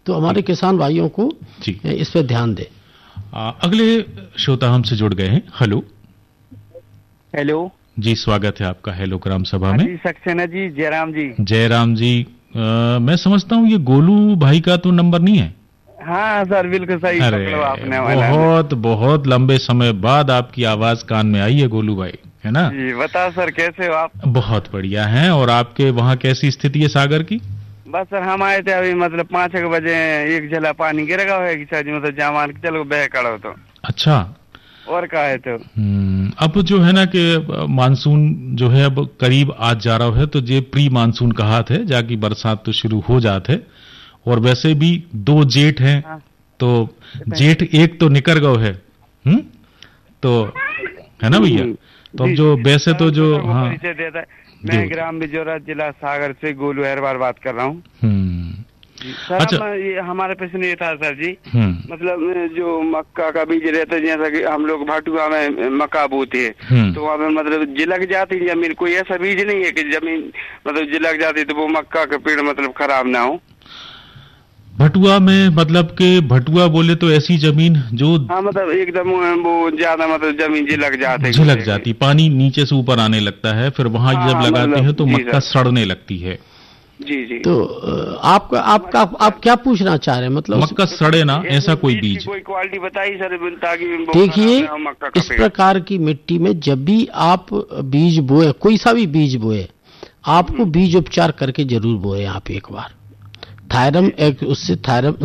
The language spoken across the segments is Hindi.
तो हमारे किसान भाइयों को इस पे ध्यान दें। अगले श्रोता हमसे जुड़ गए हैं। हेलो हेलो जी, स्वागत है आपका हेलो ग्राम सभा में। जी सक्सेना जी, जयराम जी। जयराम जी, मैं समझता हूँ ये गोलू भाई का तो नंबर नहीं है। हाँ सर, बिल्कुल सही पकड़ा आपने। बहुत बहुत लंबे समय बाद आपकी आवाज कान में आई है गोलू भाई, है ना जी। बताओ सर, कैसे हो आप? बहुत बढ़िया हैं। और आपके वहाँ कैसी स्थिति है सागर की? बस सर, हम आए थे अभी, मतलब 5-6 बजे, एक झला पानी गिरेगा है कि सर जी, मतलब जामान के चलो बह करो तो। अच्छा, और कहा है तो अब जो है ना कि मानसून जो है अब करीब आज जा रहा है, तो ये प्री मानसून कहा थे जाकि बरसात तो शुरू हो जाते। और वैसे भी 2 जेठ हैं। हाँ। तो जेठ एक तो निकर गो है, तो है ना भैया। तो अब जो वैसे तो जो हाँ, मैं ग्राम बिजोरा, जिला सागर से गोलू अहरवाल बात कर रहा हूँ। सर अच्छा, ये हमारे प्रश्न ये था सर जी, मतलब जो मक्का का बीज रहता है, जैसा कि हम लोग भाटुआ में मक्का बोते हैं, तो वहाँ पे मतलब जिलक जाती जमीन, कोई ऐसा बीज नहीं है कि जमीन मतलब जिलक जाती तो वो मक्का का पेड़ मतलब खराब ना हो? भटुआ में मतलब के भटुआ बोले तो ऐसी जमीन जो हाँ, मतलब एकदम वो ज्यादा मतलब जमीन झिलक जाती, पानी नीचे से ऊपर आने लगता है, फिर वहां जब लगाते हैं तो मक्का सड़ने लगती है। जी जी। तो आप क्या पूछना चाह रहे हैं? मतलब मक्का सड़े ना, ऐसा कोई बीज, कोई क्वालिटी बताइए सर, ताकि देखिए इस प्रकार की मिट्टी में जब भी आप बीज बोए, कोई सा भी बीज बोए, आपको बीज उपचार करके जरूर बोए आप एक बार। थायरम उससे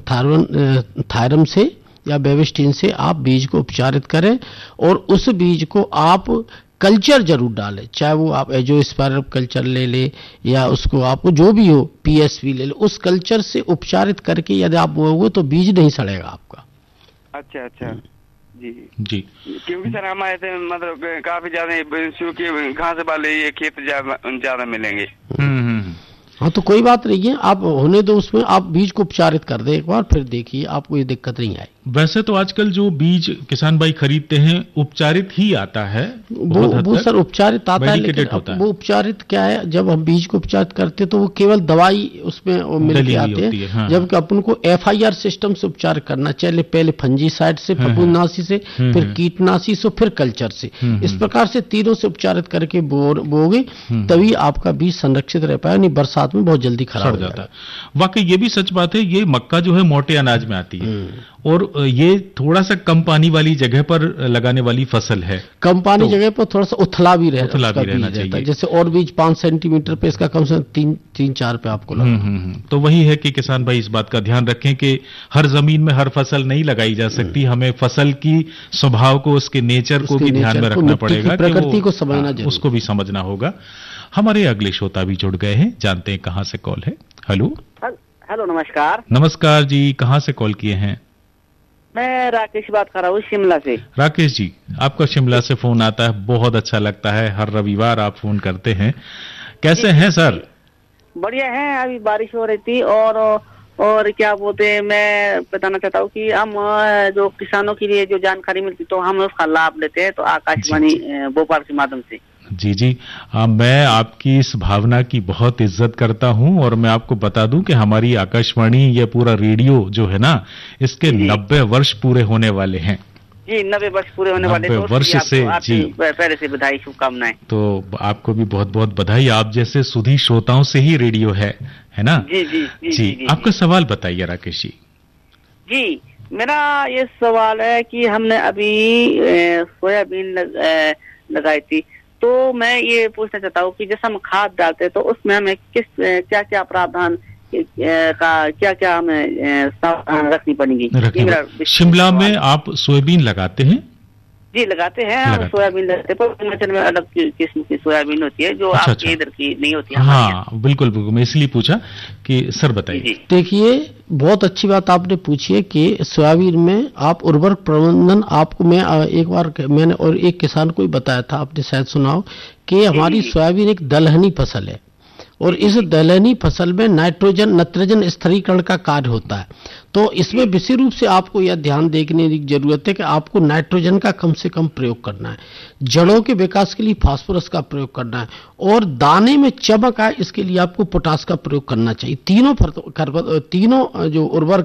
थायरम से या बेविस्टिन से आप बीज को उपचारित करें, और उस बीज को आप कल्चर जरूर डालें, चाहे वो आप एजोस्पायरम कल्चर ले ले या उसको आपको जो भी हो पीएसवी ले ले, उस कल्चर से उपचारित करके यदि आप बोओगे तो बीज नहीं सड़ेगा आपका। अच्छा अच्छा जी जी। क्योंकि सर हम आए थे, मतलब काफी ज्यादा सूखे घास वाले ये खेत ज्यादा मिलेंगे। हाँ, तो कोई बात नहीं है, आप होने दो, उसमें आप बीज को उपचारित कर दे एक बार, फिर देखिए आपको ये दिक्कत नहीं आई। वैसे तो आजकल जो बीज किसान भाई खरीदते हैं उपचारित ही आता है, वो सर उपचारित आता है, लेकिन वो उपचारित क्या है, जब हम बीज को उपचारित करते तो वो केवल दवाई उसमें मिल के आते हैं। हाँ। जबकि अपन को FIR सिस्टम से उपचार करना चाहिए, पहले फंजीसाइड से, फफूंदनाशी से, फिर कीटनाशी से, फिर कल्चर से। इस प्रकार से तीनों से उपचारित करके बोगे तभी आपका बीज संरक्षित रह पाएगा, नहीं बरसात में बहुत जल्दी खराब हो जाता है। वाकई ये भी सच बात है, ये मक्का जो है मोटे अनाज में आती है, और ये थोड़ा सा कम पानी वाली जगह पर लगाने वाली फसल है। कम पानी जगह पर थोड़ा सा उथला भी रहना चाहिए, जैसे और बीज 5 सेंटीमीटर पे, इसका कम से कम 3-4 पे आपको लगाना। तो वही है कि किसान भाई इस बात का ध्यान रखें कि हर जमीन में हर फसल नहीं लगाई जा सकती, हमें फसल की स्वभाव को, उसके नेचर को भी ध्यान में रखना पड़ेगा, प्रकृति को समझना, उसको भी समझना होगा। हमारे अगले श्रोता भी जुड़ गए हैं, जानते हैं कहाँ से कॉल है। हेलो हेलो, नमस्कार। नमस्कार जी, कहाँ से कॉल किए हैं? मैं राकेश बात कर रहा हूँ, शिमला से। राकेश जी, आपका शिमला से फोन आता है, बहुत अच्छा लगता है, हर रविवार आप फोन करते हैं। कैसे हैं सर? बढ़िया हैं, अभी बारिश हो रही थी, और क्या बोलते हैं, मैं बताना चाहता हूँ कि हम जो किसानों के लिए जो जानकारी मिलती तो हम उसका लाभ लेते हैं, तो आकाशवाणी भोपाल के माध्यम से। जी जी, मैं आपकी इस भावना की बहुत इज्जत करता हूं, और मैं आपको बता दूं कि हमारी आकाशवाणी, ये पूरा रेडियो जो है ना, इसके 90 वर्ष पूरे होने वाले हैं। जी, 90 वर्ष पूरे होने वाले, 90 वर्ष से जी पहले से बधाई, शुभकामनाएं। तो आपको भी बहुत बहुत बधाई, आप जैसे सुधी श्रोताओं से ही रेडियो है ना? जी जी जी, जी, जी। आपका सवाल बताइए राकेश जी। जी, मेरा ये सवाल है कि हमने अभी सोयाबीन लगाई थी, तो मैं ये पूछना चाहता हूँ कि जैसे हम खाद डालते हैं तो उसमें हमें क्या क्या प्रावधान का क्या हमें सावधान रखनी पड़ेगी? शिमला में आप सोयाबीन लगाते हैं? जी लगाते हैं, हम सोयाबीन लगाते हैं, पर हिमाचल में अलग किस्म की सोयाबीन होती है जो आपके इधर की नहीं होती है। हाँ बिल्कुल बिल्कुल, मैं इसलिए पूछा कि सर बताइए। देखिए, बहुत अच्छी बात आपने पूछी है कि सोयाबीन में आप उर्वरक प्रबंधन, आपको मैं एक बार मैंने और एक किसान को ही बताया था, आपने शायद सुना हो कि हमारी सोयाबीन एक दलहनी फसल है, और इस दलहनी फसल में नत्रजन स्थिरीकरण का कार्य होता है। तो इसमें विशेष रूप से आपको यह ध्यान देने की जरूरत है कि आपको नाइट्रोजन का कम से कम प्रयोग करना है, जड़ों के विकास के लिए फास्फोरस का प्रयोग करना है, और दाने में चमक आए इसके लिए आपको पोटास का प्रयोग करना चाहिए। तीनों जो उर्वरक